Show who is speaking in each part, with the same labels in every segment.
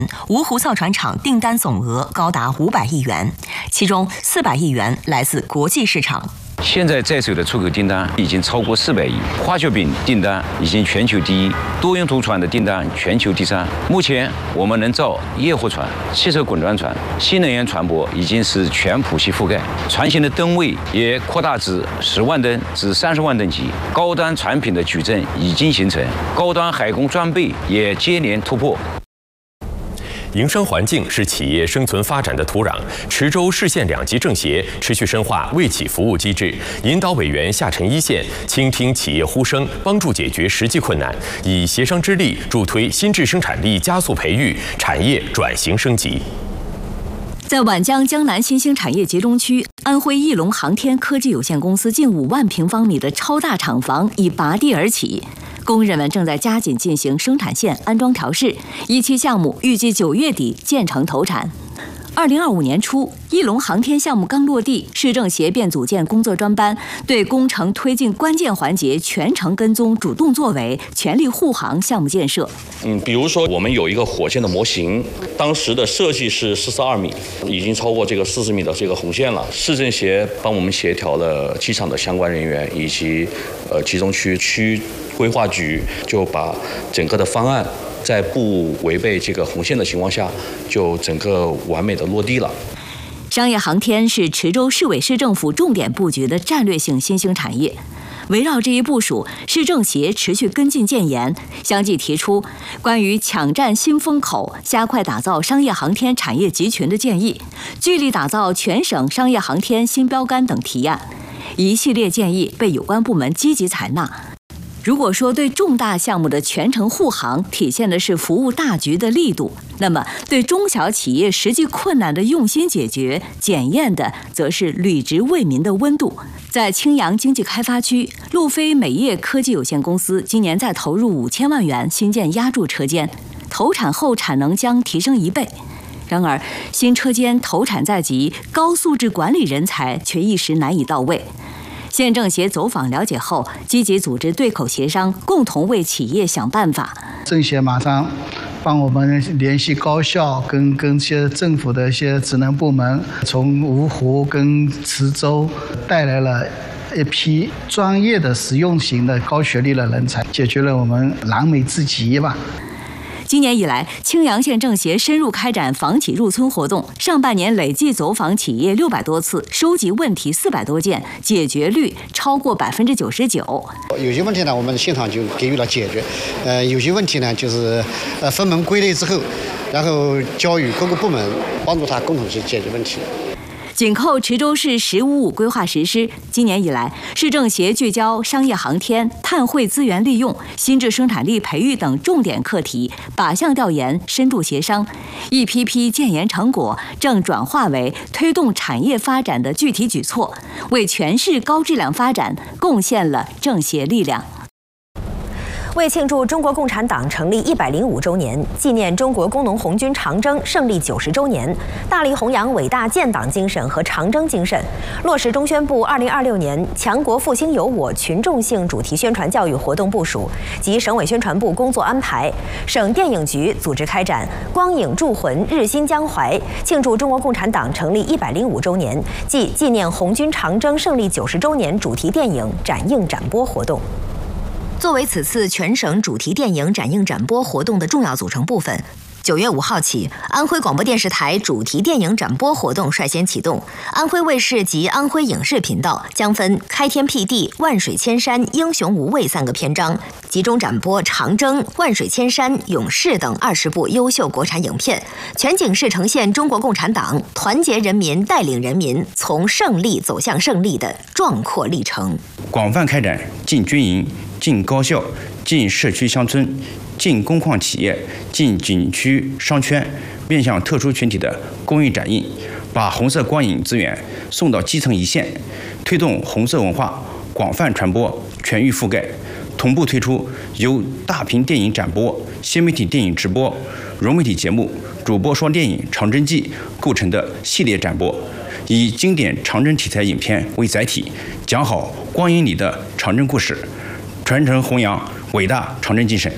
Speaker 1: 芜湖造船厂订单总额高达500亿元，其中400亿元来自国际市场。
Speaker 2: 现在在手的出口订单已经超过400亿，化学品订单已经全球第一，多用途船的订单全球第3。目前我们能造液化船、汽车滚装船、新能源船舶已经是全谱系覆盖，船型的吨位也扩大至10万吨至30万吨级，高端产品的矩阵已经形成，高端海工装备也接连突破。
Speaker 3: 营商环境是企业生存发展的土壤。池州市县2级政协持续深化为企服务机制，引导委员下沉一线，倾听企业呼声，帮助解决实际困难，以协商之力助推新质生产力加速培育，产业转型升级。
Speaker 1: 在皖江江南新兴产业集中区，安徽翼龙航天科技有限公司近5万平方米的超大厂房已拔地而起。工人们正在加紧进行生产线安装调试，一期项目预计9月底建成投产。2025年初，翼龙航天项目刚落地，市政协便组建工作专班，对工程推进关键环节全程跟踪、主动作为，全力护航项目建设。
Speaker 4: 比如说我们有一个火箭的模型，当时的设计是42米，已经超过这个40米的这个红线了。市政协帮我们协调了机场的相关人员以及集中区规划局，就把整个的方案在不违背这个红线的情况下，就整个完美的落地了。
Speaker 1: 商业航天是池州市委市政府重点布局的战略性新兴产业。围绕这一部署，市政协持续跟进建言，相继提出关于抢占新风口、加快打造商业航天产业集群的建议，聚力打造全省商业航天新标杆等提案。一系列建议被有关部门积极采纳。如果说对重大项目的全程护航体现的是服务大局的力度，那么对中小企业实际困难的用心解决，检验的则是履职为民的温度。在青阳经济开发区，路飞美业科技有限公司今年再投入5000万元新建压铸车间，投产后产能将提升1倍。然而，新车间投产在即，高素质管理人才却一时难以到位。县政协走访了解后，积极组织对口协商，共同为企业想办法。
Speaker 5: 政协马上帮我们联系高校跟些政府的一些职能部门，从芜湖跟池州带来了一批专业的实用型的高学历的人才，解决了我们燃眉之急吧。
Speaker 1: 今年以来，青阳县政协深入开展房企入村活动，上半年累计走访企业600多次，收集问题400多件，解决率超过99%。
Speaker 6: 有些问题呢，我们现场就给予了解决；有些问题呢，就是分门归类之后，然后交予各个部门，帮助他共同去解决问题。
Speaker 1: 紧扣池州市“1055”规划实施，今年以来，市政协聚焦商业航天、碳汇资源利用、新质生产力培育等重点课题，靶向调研、深度协商，一批批建言成果正转化为推动产业发展的具体举措，为全市高质量发展贡献了政协力量。
Speaker 7: 为庆祝中国共产党成立105周年，纪念中国工农红军长征胜利90周年，大力弘扬伟大建党精神和长征精神，落实中宣部2026年强国复兴有我群众性主题宣传教育活动部署及省委宣传部工作安排，省电影局组织开展“光影铸魂，日新江淮”庆祝中国共产党成立105周年暨纪念红军长征胜利90周年主题电影展映展播活动。作为此次全省主题电影展映展播活动的重要组成部分，9月5号起，安徽广播电视台主题电影展播活动率先启动。安徽卫视及安徽影视频道将分“开天辟地”“万水千山”“英雄无畏”3个篇章，集中展播《长征》《万水千山》《勇士》等20部优秀国产影片，全景式呈现中国共产党团结人民、带领人民从胜利走向胜利的壮阔历程。
Speaker 8: 广泛开展进军营、进高校、进社区乡村、进工矿企业、进景区商圈，面向特殊群体的公益展映，把红色光影资源送到基层一线，推动红色文化广泛传播、全域覆盖。同步推出由大屏电影展播、新媒体电影直播、融媒体节目、主播说电影《长征记》构成的系列展播，以经典长征题材影片为载体，讲好光影里的长征故事，传承弘扬伟大长征精神。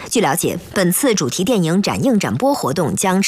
Speaker 7: 据了解，本次主题电影展映展播活动将